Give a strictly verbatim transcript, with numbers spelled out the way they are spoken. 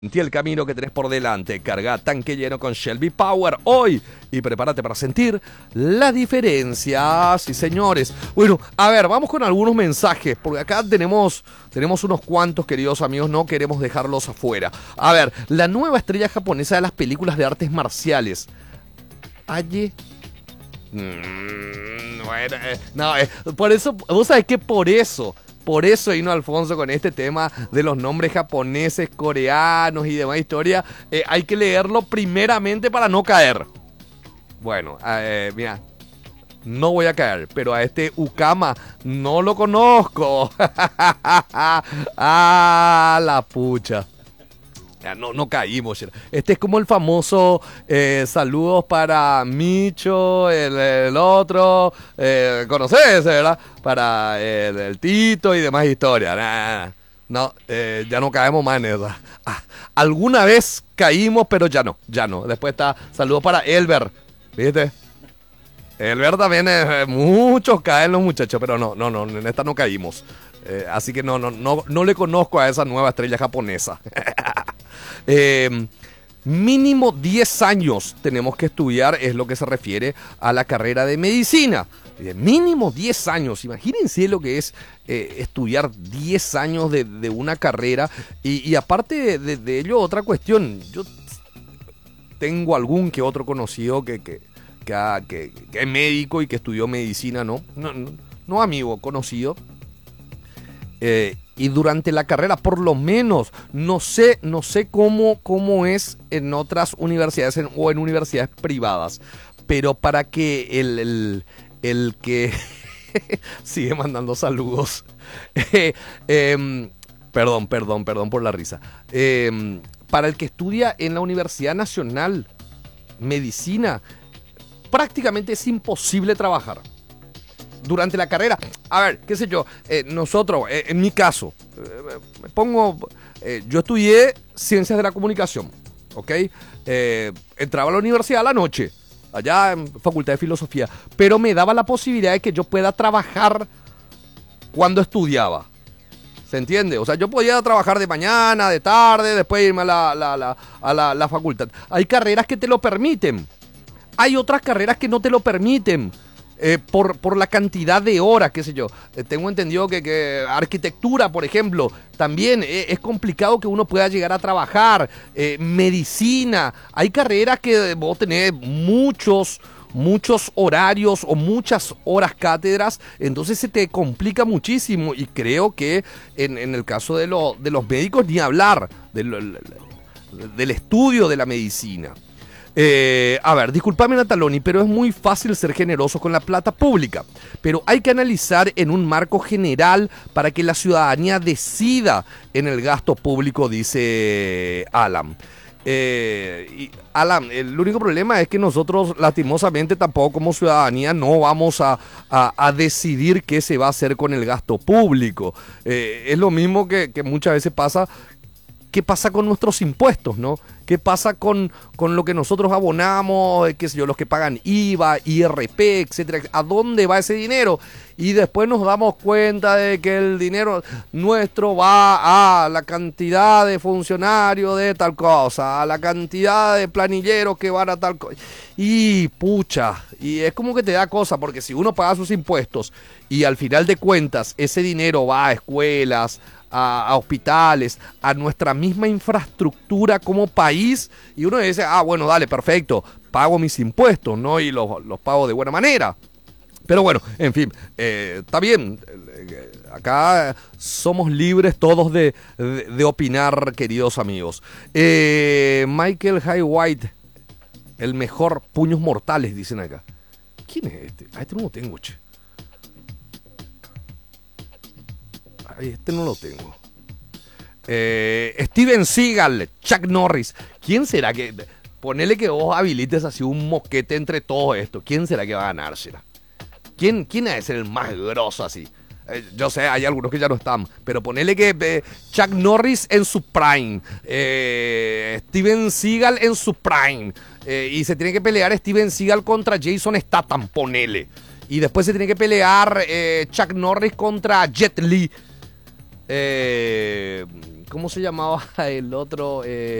Sentí el camino que tenés por delante. Carga tanque lleno con Shelby Power hoy y prepárate para sentir la diferencia. Sí, señores. Bueno, a ver, vamos con algunos mensajes, porque acá tenemos, tenemos unos cuantos, queridos amigos, no queremos dejarlos afuera. A ver, la nueva estrella japonesa de las películas de artes marciales. Aye. Mm, bueno, eh, no, eh, por eso, vos sabés que por eso... Por eso vino Alfonso con este tema de los nombres japoneses, coreanos y demás historia. Eh, hay que leerlo primeramente para no caer. Bueno, eh, mira, no voy a caer, pero a este Ukama no lo conozco. Ah, la pucha. Ya, no, no caímos. Este es como el famoso eh, saludos para Micho, el, el otro, eh, ¿conocés, verdad? Para el, el Tito y demás historias. Nah, no, eh, ya no caemos más en eso. Ah, alguna vez caímos, pero ya no, ya no. Después está saludos para Elber, ¿viste? Elber también, eh, muchos caen los muchachos, pero no, no, no, en esta no caímos. Eh, así que no, no, no, no le conozco a esa nueva estrella japonesa. Eh, mínimo diez años tenemos que estudiar, es lo que se refiere a la carrera de medicina. Eh, mínimo diez años, imagínense lo que es eh, estudiar diez años de, de una carrera. Y, y aparte de, de, de ello, otra cuestión, yo tengo algún que otro conocido que, que, que, ha, que, que es médico y que estudió medicina, ¿no? No, no, no amigo, conocido. Eh, y durante la carrera, por lo menos, no sé, no sé cómo, cómo es en otras universidades en, o en universidades privadas, pero para que el, el, el que sigue mandando saludos, eh, eh, perdón, perdón, perdón por la risa, eh, para el que estudia en la Universidad Nacional Medicina, prácticamente es imposible trabajar durante la carrera. A ver, qué sé yo, eh, nosotros, eh, en mi caso, eh, me pongo, eh, yo estudié Ciencias de la Comunicación, ¿ok? Eh, entraba a la universidad a la noche, allá en Facultad de Filosofía, pero me daba la posibilidad de que yo pueda trabajar cuando estudiaba. ¿Se entiende? O sea, yo podía trabajar de mañana, de tarde, después irme a la, la, la, a la, la facultad. Hay carreras que te lo permiten. Hay otras carreras que no te lo permiten. Eh, por, por la cantidad de horas, qué sé yo. Eh, tengo entendido que, que arquitectura, por ejemplo, también eh, es complicado que uno pueda llegar a trabajar. Eh, medicina, hay carreras que vos tenés muchos, muchos horarios o muchas horas cátedras, entonces se te complica muchísimo. Y creo que en, en el caso de, lo, de los médicos, ni hablar del, del estudio de la medicina. Eh, a ver, disculpame Nataloni, pero es muy fácil ser generoso con la plata pública, pero hay que analizar en un marco general para que la ciudadanía decida en el gasto público, dice Alan. Eh, y Alan, el único problema es que nosotros lastimosamente tampoco como ciudadanía no vamos a, a, a decidir qué se va a hacer con el gasto público. Eh, es lo mismo que, que muchas veces pasa. ¿Qué pasa con nuestros impuestos, no? ¿Qué pasa con, con lo que nosotros abonamos, qué sé yo, los que pagan I V A, I R P, etcétera? ¿A dónde va ese dinero? Y después nos damos cuenta de que el dinero nuestro va a la cantidad de funcionarios de tal cosa, a la cantidad de planilleros que van a tal cosa. Y pucha, y es como que te da cosa, porque si uno paga sus impuestos y al final de cuentas ese dinero va a escuelas, A, a hospitales, a nuestra misma infraestructura como país, y uno dice, ah, bueno, dale, perfecto, pago mis impuestos, ¿no? Y los, los pago de buena manera. Pero bueno, en fin, eh, está bien, acá somos libres todos de, de, de opinar, queridos amigos. Eh, Michael Jai White, el mejor puños mortales, dicen acá. ¿Quién es este? A este no lo tengo, che. Este no lo tengo. Eh, Steven Seagal, Chuck Norris. ¿Quién será que... Ponele que vos habilites así un moquete entre todo esto. ¿Quién será que va a ganar? ¿Será? ¿Quién, quién ha de ser el más grosso así? Eh, yo sé, hay algunos que ya no están. Pero ponele que eh, Chuck Norris en su prime. Eh, Steven Seagal en su prime. Eh, y se tiene que pelear Steven Seagal contra Jason Statham, ponele. Y después se tiene que pelear eh, Chuck Norris contra Jet Li. Eh, ¿cómo se llamaba el otro? Eh,